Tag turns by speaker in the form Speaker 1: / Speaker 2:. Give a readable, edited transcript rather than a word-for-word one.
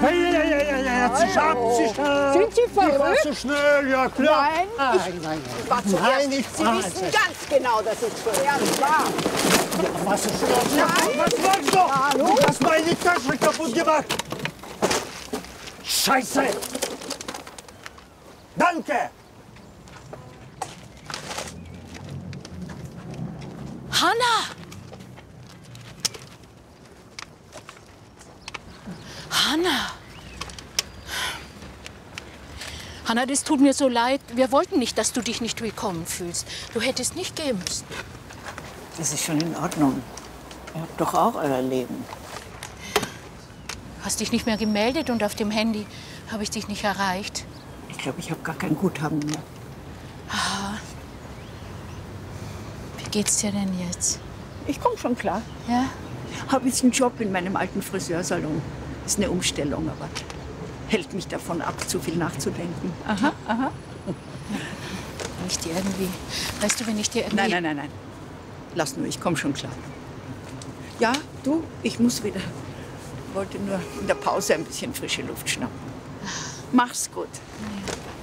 Speaker 1: Ja, zieh ab.
Speaker 2: Sind Sie
Speaker 1: Ich war
Speaker 2: verrückt?
Speaker 1: so schnell, ja klar.
Speaker 2: Nein,
Speaker 1: ich
Speaker 2: war zuerst.
Speaker 1: Nein, ich
Speaker 2: Sie wissen ganz genau, dass ich zuerst war.
Speaker 1: Was ist los? Ja, was wolltest du?
Speaker 2: Hallo?
Speaker 1: Du hast meine Tasche kaputt gemacht. Scheiße. Danke.
Speaker 3: Hanna! Hanna! Hanna, das tut mir so leid. Wir wollten nicht, dass du dich nicht willkommen fühlst. Du hättest nicht gehen müssen.
Speaker 4: Das ist schon in Ordnung. Ihr habt doch auch euer Leben.
Speaker 3: Hast dich nicht mehr gemeldet und auf dem Handy habe ich dich nicht erreicht.
Speaker 4: Ich glaube, ich habe gar kein Guthaben mehr.
Speaker 3: Wie geht's dir denn jetzt?
Speaker 4: Ich komme schon klar.
Speaker 3: Ja?
Speaker 4: Habe jetzt einen Job in meinem alten Friseursalon. Ist eine Umstellung, aber hält mich davon ab, zu viel nachzudenken. Aha, aha.
Speaker 3: Wenn ich dir irgendwie, weißt du, wenn ich dir irgendwie...
Speaker 4: Nein. Lass nur, ich komme schon klar. Ja, du, ich muss wieder. Wollte nur in der Pause ein bisschen frische Luft schnappen. Mach's gut.
Speaker 3: Ja.